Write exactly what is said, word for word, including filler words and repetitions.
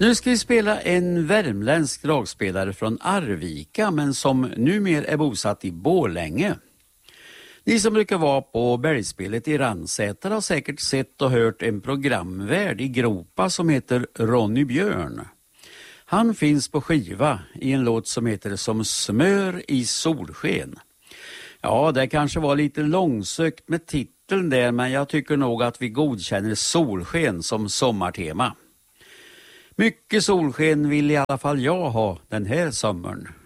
Nu ska vi spela en värmländsk dragspelare från Arvika men som numera är bosatt i Borlänge. Ni som brukar vara på bergspelet i Ransäter har säkert sett och hört en programvärd i Gropa som heter Ronny Björn. Han finns på skiva i en låt som heter Som smör i solsken. Ja, det kanske var lite långsökt med titeln där, men jag tycker nog att vi godkänner solsken som sommartema. Mycket solsken vill i alla fall jag ha den här sommaren.